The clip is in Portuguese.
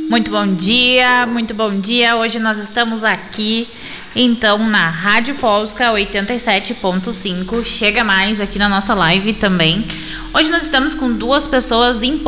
Muito bom dia, muito bom dia. Hoje nós estamos aqui, então, na Rádio Polska 87.5. Chega mais aqui na nossa live também. Hoje nós estamos com duas pessoas importantes